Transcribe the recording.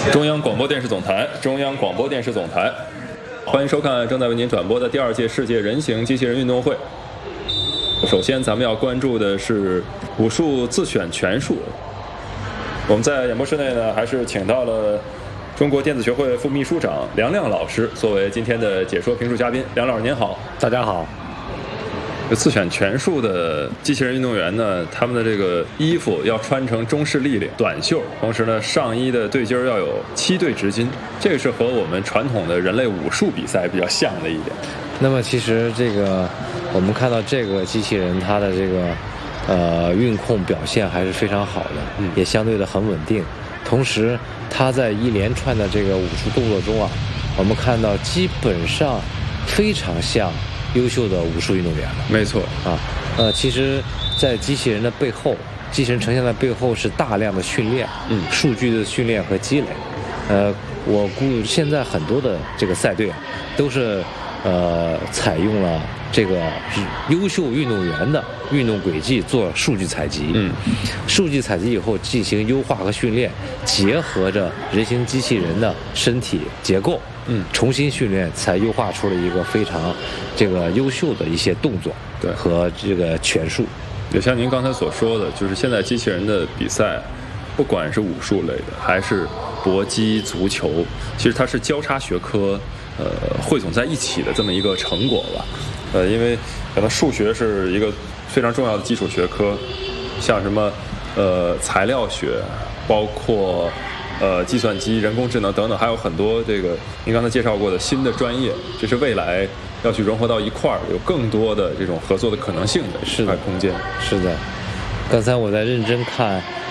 中央广播电视总台，中央广播电视总台，欢迎收看正在为您转播的第2届世界人形机器人运动会。首先，咱们要关注的是武术自选拳术。我们在演播室内呢，还是请到了中国电子学会副秘书长梁亮老师作为今天的解说评述嘉宾。梁老师您好。 大家好。 自选拳术的机器人运动员呢，他们的这个衣服要穿成中式立领短袖，同时呢，上衣的对襟要有7对直襟，这个是和我们传统的人类武术比赛比较像的一点。 那么其实这个我们看到这个机器人它的这个运控表现还是非常好的，也相对的很稳定。同时它在一连串的这个武术动作中啊，我们看到基本上非常像优秀的武术运动员了。 没错啊，其实，在机器人的背后，机器人呈现的背后是大量的训练，数据的训练和积累。我估计现在很多的这个赛队啊，都是采用了这个优秀运动员的运动轨迹做数据采集，数据采集以后进行优化和训练，结合着人形机器人的身体结构，重新训练，才优化出了一个非常这个优秀的一些动作， 对， 和这个拳术。 也像您刚才所说的，就是现在机器人的比赛，不管是武术类的还是搏击、足球，其实它是交叉学科汇总在一起的这么一个成果吧。因为可能数学是一个非常重要的基础学科，像什么材料学，包括计算机、人工智能等等，还有很多这个您刚才介绍过的新的专业，这是未来要去融合到一块儿，有更多的这种合作的可能性的一块空间。 是的，刚才我在认真看